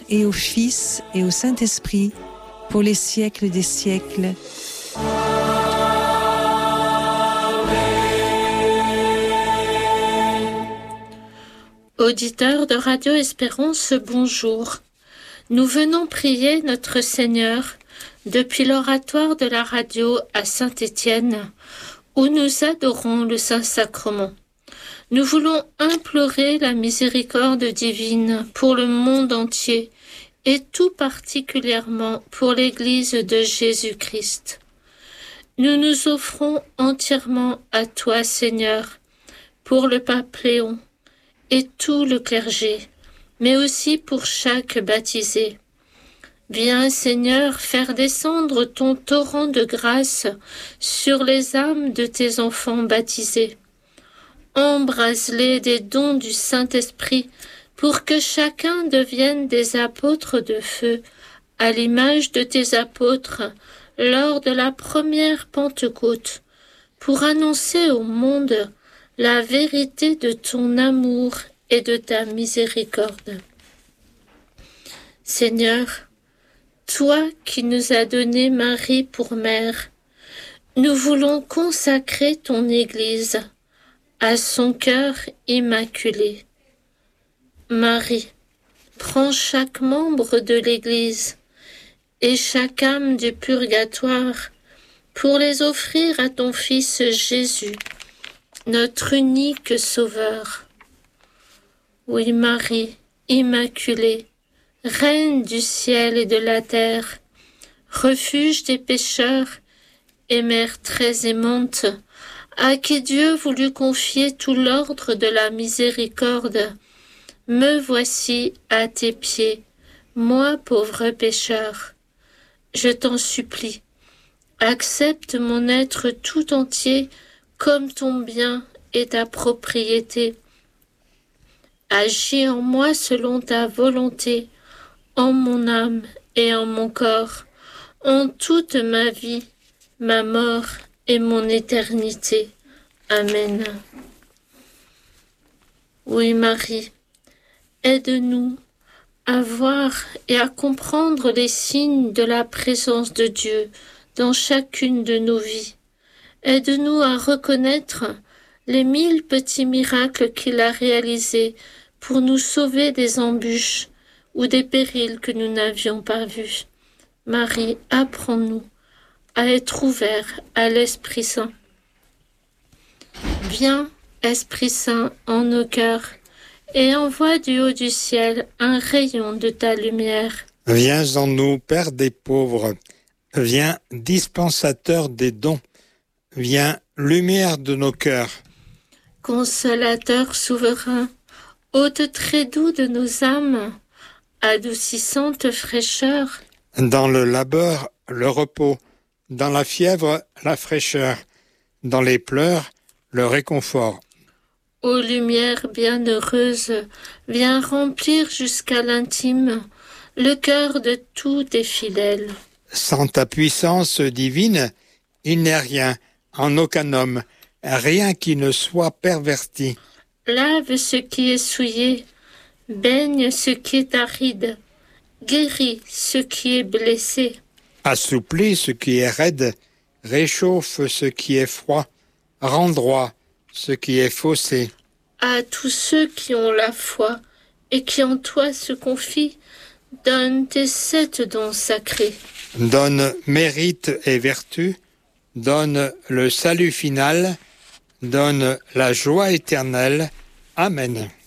et au Fils et au Saint-Esprit, pour les siècles des siècles. Auditeurs de Radio Espérance, bonjour. Nous venons prier notre Seigneur depuis l'oratoire de la radio à Saint-Étienne, où nous adorons le Saint-Sacrement. Nous voulons implorer la miséricorde divine pour le monde entier et tout particulièrement pour l'Église de Jésus-Christ. Nous nous offrons entièrement à toi, Seigneur, pour le pape Léon et tout le clergé, mais aussi pour chaque baptisé. Viens, Seigneur, faire descendre ton torrent de grâce sur les âmes de tes enfants baptisés. Embrase-les des dons du Saint-Esprit pour que chacun devienne des apôtres de feu, à l'image de tes apôtres lors de la première Pentecôte, pour annoncer au monde la vérité de ton amour et de ta miséricorde. Seigneur, toi qui nous as donné Marie pour mère, nous voulons consacrer ton Église à son cœur immaculé. Marie, prends chaque membre de l'Église et chaque âme du purgatoire pour les offrir à ton Fils Jésus, notre unique Sauveur. Oui, Marie, immaculée, Reine du ciel et de la terre, refuge des pécheurs et mère très aimante, à qui Dieu voulut confier tout l'ordre de la miséricorde, me voici à tes pieds, moi pauvre pécheur. Je t'en supplie, accepte mon être tout entier comme ton bien et ta propriété. Agis en moi selon ta volonté, en mon âme et en mon corps, en toute ma vie, ma mort et mon éternité. Amen. Oui, Marie, aide-nous à voir et à comprendre les signes de la présence de Dieu dans chacune de nos vies. Aide-nous à reconnaître les 1000 petits miracles qu'il a réalisés pour nous sauver des embûches ou des périls que nous n'avions pas vus. Marie, apprends-nous à être ouverts à l'Esprit Saint. Viens, Esprit Saint, en nos cœurs, et envoie du haut du ciel un rayon de ta lumière. Viens en nous, Père des pauvres. Viens, dispensateur des dons. Viens, lumière de nos cœurs. Consolateur souverain, hôte très doux de nos âmes, adoucissante fraîcheur. Dans le labeur, le repos. Dans la fièvre, la fraîcheur. Dans les pleurs, le réconfort. Ô lumière bienheureuse, viens remplir jusqu'à l'intime le cœur de tous tes fidèles. Sans ta puissance divine, il n'est rien, en aucun homme, rien qui ne soit perverti. Lave ce qui est souillé, baigne ce qui est aride, guéris ce qui est blessé. Assouplis ce qui est raide, réchauffe ce qui est froid, rend droit ce qui est faussé. À tous ceux qui ont la foi et qui en toi se confient, donne tes 7 dons sacrés. Donne mérite et vertu, donne le salut final, donne la joie éternelle. Amen.